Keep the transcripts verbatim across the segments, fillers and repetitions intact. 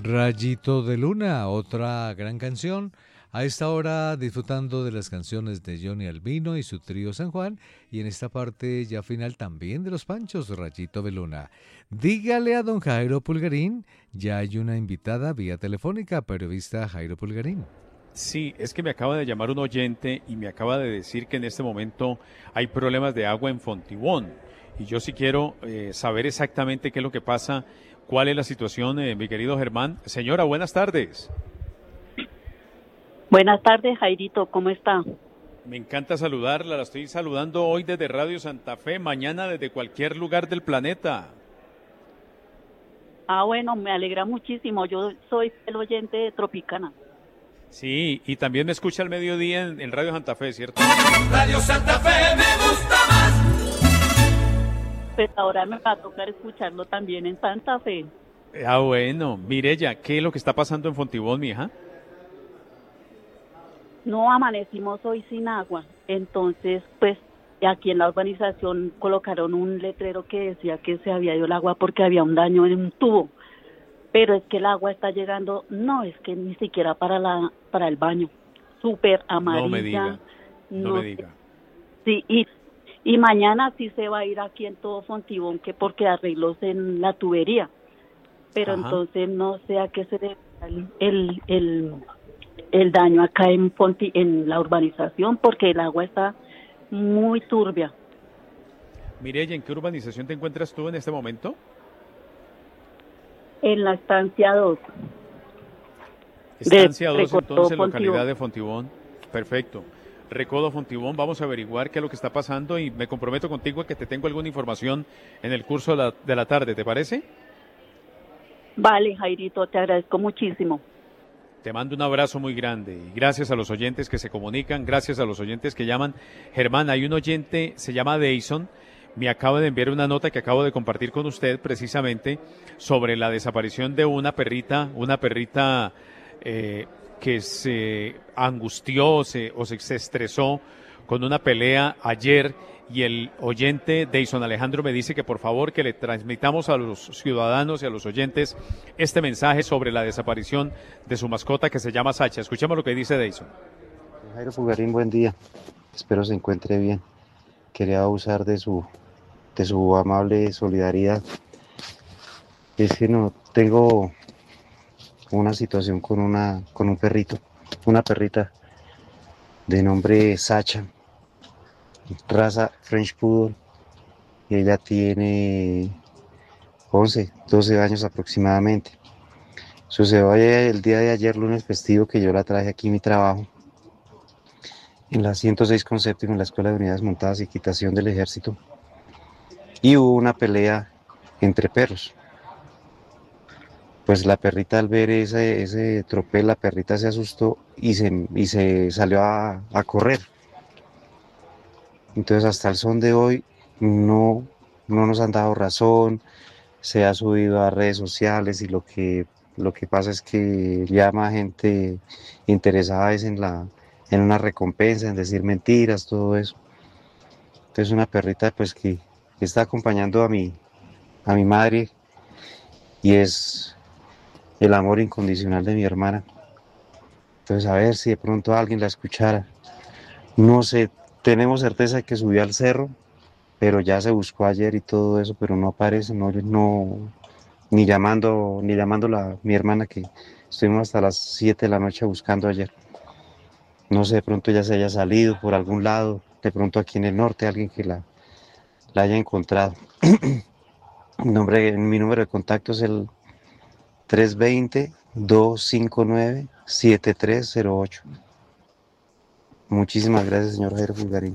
Rayito de Luna, otra gran canción. A esta hora disfrutando de las canciones de Johnny Albino y su trío San Juan, y en esta parte ya final también de los Panchos, Rayito de Luna. Dígale a don Jairo Pulgarín, ya hay una invitada vía telefónica, periodista Jairo Pulgarín. Sí, es que me acaba de llamar un oyente y me acaba de decir que en este momento hay problemas de agua en Fontibón. Y yo sí quiero eh, saber exactamente qué es lo que pasa, cuál es la situación, eh, mi querido Germán. Señora, buenas tardes. Buenas tardes, Jairito, ¿cómo está? Me encanta saludarla, la estoy saludando hoy desde Radio Santa Fe, mañana desde cualquier lugar del planeta. Ah, bueno, me alegra muchísimo, yo soy el oyente de Tropicana. Sí, y también me escucha al mediodía en, en Radio Santa Fe, ¿cierto? Radio Santa Fe me gusta más. Pues ahora me va a tocar escucharlo también en Santa Fe. Ah, bueno, Mireya, ¿qué es lo que está pasando en Fontibón, mi hija? No, amanecimos hoy sin agua, entonces pues aquí en la urbanización colocaron un letrero que decía que se había ido el agua porque había un daño en un tubo, pero es que el agua está llegando, no, es que ni siquiera para la para el baño, súper amarilla. No me diga, no, no me diga. Sí, y, y mañana sí se va a ir aquí en todo Fontibón, que porque arreglos en la tubería, pero Ajá. Entonces no sé a qué se debe el... el, el el daño acá en Fonti, en la urbanización, porque el agua está muy turbia. Mireya, ¿en qué urbanización te encuentras tú en este momento? En la estancia dos. Estancia dos, entonces, localidad de Fontibón. Perfecto. Recodo Fontibón, vamos a averiguar qué es lo que está pasando y me comprometo contigo a que te tengo alguna información en el curso de la, de la tarde, ¿te parece? Vale, Jairito, te agradezco muchísimo. Te mando un abrazo muy grande y gracias a los oyentes que se comunican, gracias a los oyentes que llaman. Germán, hay un oyente, se llama Deison, me acaba de enviar una nota que acabo de compartir con usted precisamente sobre la desaparición de una perrita, una perrita eh, que se angustió se, o se, se estresó con una pelea ayer. Y el oyente Deison Alejandro me dice que por favor que le transmitamos a los ciudadanos y a los oyentes este mensaje sobre la desaparición de su mascota que se llama Sacha. Escuchemos lo que dice Deison. Jairo Pulgarín, buen día. Espero se encuentre bien. Quería abusar de su, de su amable solidaridad. Es que no tengo una situación con una con un perrito, una perrita de nombre Sacha, raza French Poodle, y ella tiene once, doce años aproximadamente. Sucedió el día de ayer, lunes festivo, que yo la traje aquí a mi trabajo, en la ciento seis con séptimo, en la Escuela de Unidades Montadas y Equitación del Ejército, y hubo una pelea entre perros. Pues la perrita, al ver ese, ese tropel, la perrita se asustó y se, y se salió a, a correr. Entonces hasta el son de hoy no, no nos han dado razón, se ha subido a redes sociales y lo que, lo que pasa es que llama gente interesada es en, la, en una recompensa, en decir mentiras, todo eso. Entonces una perrita pues que, que está acompañando a mi, a mi madre y es el amor incondicional de mi hermana. Entonces a ver si de pronto alguien la escuchara. No sé. Tenemos certeza de que subió al cerro, pero ya se buscó ayer y todo eso, pero no aparece, no, no ni llamando, ni llamándola a mi hermana, que estuvimos hasta las siete de la noche buscando ayer. No sé, de pronto ya se haya salido por algún lado, de pronto aquí en el norte, alguien que la, la haya encontrado. mi, nombre, mi número de contacto es el tres dos cero, dos cinco nueve, siete tres cero ocho. Muchísimas gracias, señor Jairo Pulgarín.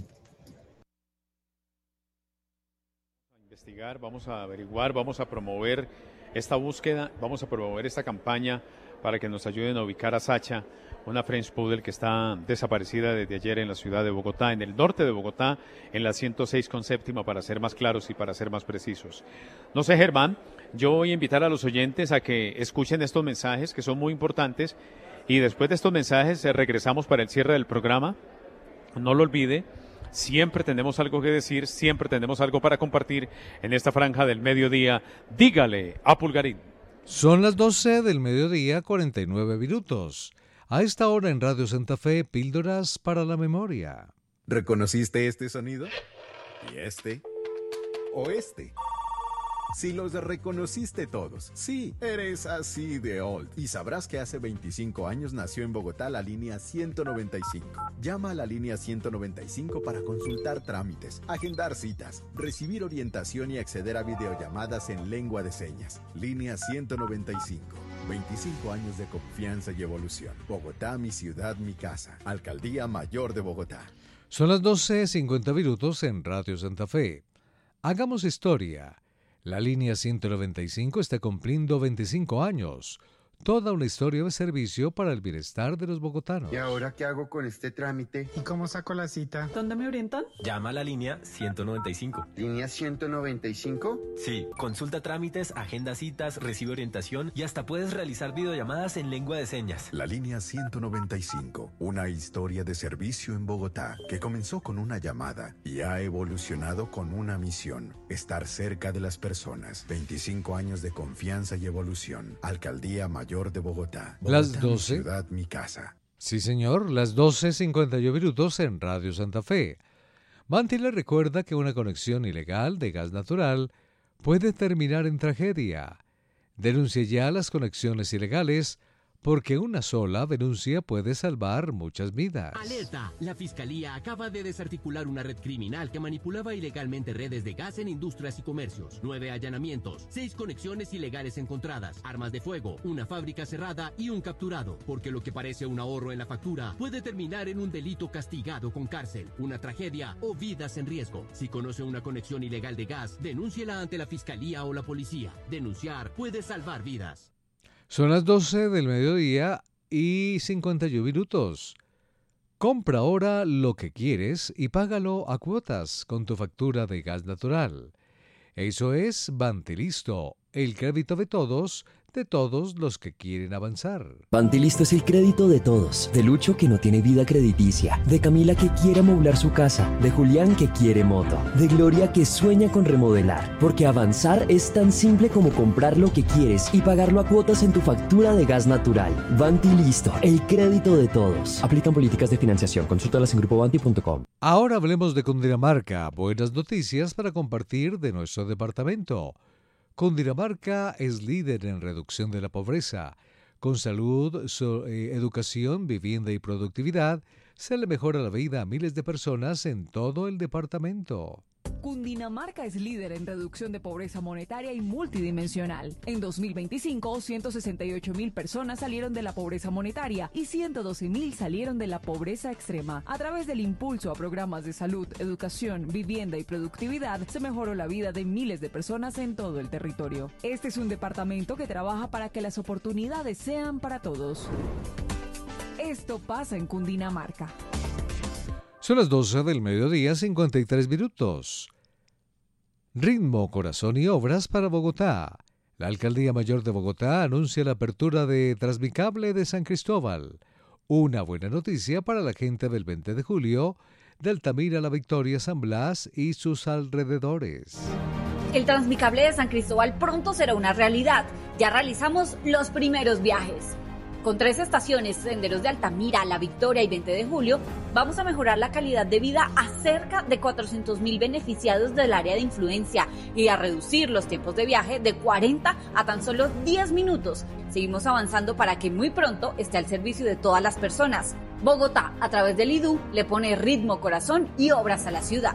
Vamos a investigar, vamos a averiguar, vamos a promover esta búsqueda, vamos a promover esta campaña para que nos ayuden a ubicar a Sacha, una French Poodle que está desaparecida desde ayer en la ciudad de Bogotá, en el norte de Bogotá, en la ciento seis con séptima, para ser más claros y para ser más precisos. No sé, Germán, yo voy a invitar a los oyentes a que escuchen estos mensajes que son muy importantes. Y después de estos mensajes eh, regresamos para el cierre del programa. No lo olvide, siempre tenemos algo que decir, siempre tenemos algo para compartir en esta franja del mediodía. Dígale a Pulgarín. Son las doce del mediodía, cuarenta y nueve minutos. A esta hora en Radio Santa Fe, píldoras para la memoria. ¿Reconociste este sonido? ¿Y este? ¿O este? Si los reconociste todos, sí, eres así de old. Y sabrás que hace veinticinco años nació en Bogotá la línea ciento noventa y cinco. Llama a la línea ciento noventa y cinco para consultar trámites, agendar citas, recibir orientación y acceder a videollamadas en lengua de señas. Línea ciento noventa y cinco. veinticinco años de confianza y evolución. Bogotá, mi ciudad, mi casa. Alcaldía Mayor de Bogotá. Son las doce cincuenta minutos en Radio Santa Fe. Hagamos historia. La línea ciento noventa y cinco está cumpliendo veinticinco años. Toda una historia de servicio para el bienestar de los bogotanos. ¿Y ahora qué hago con este trámite? ¿Y cómo saco la cita? ¿Dónde me orientan? Llama a la línea ciento noventa y cinco. ¿Línea ciento noventa y cinco? Sí, consulta trámites, agenda citas, recibe orientación y hasta puedes realizar videollamadas en lengua de señas. La línea ciento noventa y cinco, una historia de servicio en Bogotá que comenzó con una llamada y ha evolucionado con una misión: estar cerca de las personas. veinticinco años de confianza y evolución. Alcaldía Mayor de Bogotá. Bogotá, Las doce. Mi ciudad, mi casa. Sí, señor, las doce cincuenta y uno minutos en Radio Santa Fe. Banti le recuerda que una conexión ilegal de gas natural puede terminar en tragedia. Denuncie ya las conexiones ilegales, porque una sola denuncia puede salvar muchas vidas. Alerta, la Fiscalía acaba de desarticular una red criminal que manipulaba ilegalmente redes de gas en industrias y comercios. Nueve allanamientos, seis conexiones ilegales encontradas, armas de fuego, una fábrica cerrada y un capturado. Porque lo que parece un ahorro en la factura puede terminar en un delito castigado con cárcel, una tragedia o vidas en riesgo. Si conoce una conexión ilegal de gas, denúnciela ante la Fiscalía o la policía. Denunciar puede salvar vidas. Son las doce del mediodía y cincuenta y uno minutos. Compra ahora lo que quieres y págalo a cuotas con tu factura de gas natural. Eso es Bantilisto, el crédito de todos, de todos los que quieren avanzar. Bantilisto es el crédito de todos. De Lucho, que no tiene vida crediticia. De Camila, que quiere amoblar su casa. De Julián, que quiere moto. De Gloria, que sueña con remodelar. Porque avanzar es tan simple como comprar lo que quieres y pagarlo a cuotas en tu factura de gas natural. Bantilisto, el crédito de todos. Aplican políticas de financiación. Consúltalas en grupo banti punto com. Ahora hablemos de Cundinamarca. Buenas noticias para compartir de nuestro departamento. Cundinamarca es líder en reducción de la pobreza. Con salud, so, eh, educación, vivienda y productividad, se le mejora la vida a miles de personas en todo el departamento. Cundinamarca es líder en reducción de pobreza monetaria y multidimensional. En dos mil veinticinco, ciento sesenta y ocho mil personas salieron de la pobreza monetaria y ciento doce mil salieron de la pobreza extrema. A través del impulso a programas de salud, educación, vivienda y productividad, se mejoró la vida de miles de personas en todo el territorio. Este es un departamento que trabaja para que las oportunidades sean para todos. Esto pasa en Cundinamarca. Son las doce del mediodía, cincuenta y tres minutos. Ritmo, corazón y obras para Bogotá. La Alcaldía Mayor de Bogotá anuncia la apertura de Transmicable de San Cristóbal. Una buena noticia para la gente del veinte de julio, de Altamira, La Victoria, San Blas y sus alrededores. El Transmicable de San Cristóbal pronto será una realidad. Ya realizamos los primeros viajes. Con tres estaciones, senderos de Altamira, La Victoria y veinte de julio, vamos a mejorar la calidad de vida a cerca de cuatrocientos mil beneficiados del área de influencia y a reducir los tiempos de viaje de cuarenta a tan solo diez minutos. Seguimos avanzando para que muy pronto esté al servicio de todas las personas. Bogotá, a través del I D U, le pone ritmo, corazón y obras a la ciudad.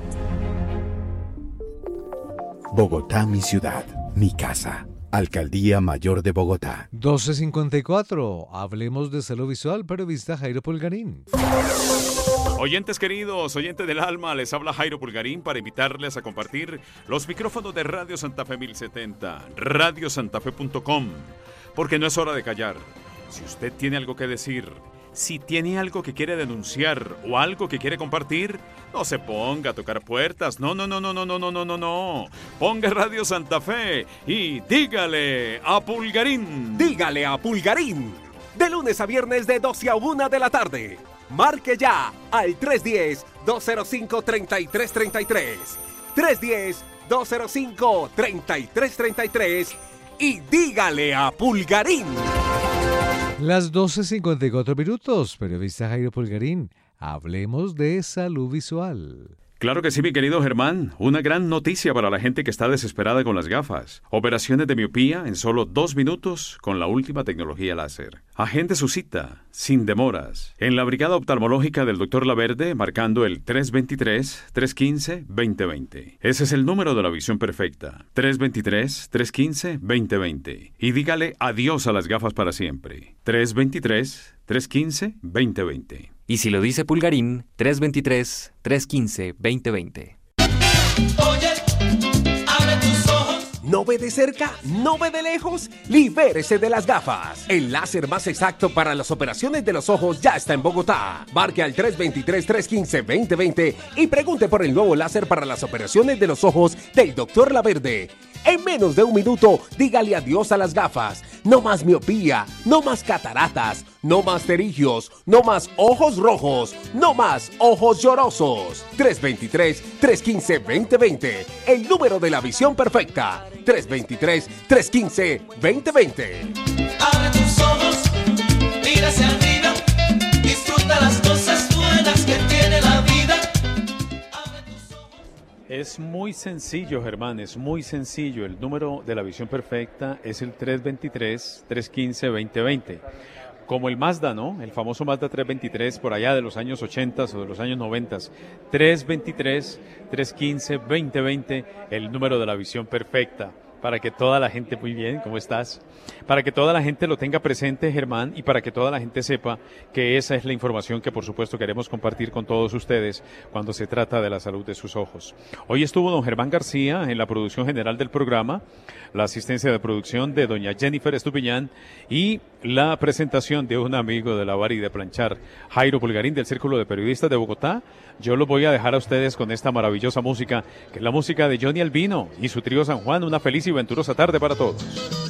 Bogotá, mi ciudad, mi casa. Alcaldía Mayor de Bogotá. doce cincuenta y cuatro. Hablemos de salud visual, periodista Jairo Pulgarín. Oyentes queridos, oyentes del alma, les habla Jairo Pulgarín para invitarles a compartir los micrófonos de Radio Santa Fe mil setenta, radio santa fe punto com, porque no es hora de callar. Si usted tiene algo que decir, si tiene algo que quiere denunciar o algo que quiere compartir, no se ponga a tocar puertas. No, no, no, no, no, no, no, no, no, no. Ponga Radio Santa Fe y dígale a Pulgarín. Dígale a Pulgarín. De lunes a viernes de doce a una de la tarde. Marque ya al tres uno cero, dos cero cinco, tres tres tres tres. tres uno cero, dos cero cinco, tres tres tres tres. y dígale a Pulgarín. Las doce cincuenta y cuatro minutos, periodista Jairo Pulgarín, hablemos de salud visual. Claro que sí, mi querido Germán. Una gran noticia para la gente que está desesperada con las gafas. Operaciones de miopía en solo dos minutos con la última tecnología láser. Agende su cita, sin demoras, en la Brigada Oftalmológica del doctor Laverde, marcando el tres dos tres, tres uno cinco, dos cero dos cero. Ese es el número de la visión perfecta. tres dos tres, tres uno cinco, dos cero dos cero. Y dígale adiós a las gafas para siempre. tres dos tres, tres uno cinco, dos cero dos cero. Y si lo dice Pulgarín, tres dos tres, tres uno cinco, dos cero dos cero. Oye, abre tus ojos. ¿No ve de cerca? ¿No ve de lejos? Libérese de las gafas. El láser más exacto para las operaciones de los ojos ya está en Bogotá. Marque al tres dos tres, tres uno cinco, dos cero dos cero y pregunte por el nuevo láser para las operaciones de los ojos del doctor Laverde. En menos de un minuto, dígale adiós a las gafas. No más miopía, no más cataratas, no más pterigios, no más ojos rojos, no más ojos llorosos. tres dos tres, tres uno cinco, dos cero dos cero. El número de la visión perfecta. tres dos tres, tres uno cinco, dos cero dos cero. Abre tus ojos, mira hacia arriba, disfruta las cosas buenas que tiene la vida. Es muy sencillo, Germán, es muy sencillo. El número de la visión perfecta es el tres dos tres, tres uno cinco, dos cero dos cero. Como el Mazda, ¿no? El famoso Mazda tres veintitrés por allá de los años ochenta o de los años noventa. tres dos tres, tres uno cinco, dos cero dos cero, el número de la visión perfecta. Para que toda la gente, muy bien, ¿cómo estás? Para que toda la gente lo tenga presente, Germán, y para que toda la gente sepa que esa es la información que por supuesto queremos compartir con todos ustedes cuando se trata de la salud de sus ojos. Hoy estuvo don Germán García en la producción general del programa, la asistencia de producción de doña Jennifer Estupiñán y la presentación de un amigo de lavar y de planchar, Jairo Pulgarín del Círculo de Periodistas de Bogotá. Yo los voy a dejar a ustedes con esta maravillosa música, que es la música de Johnny Albino y su trío San Juan. Una feliz y venturosa tarde para todos.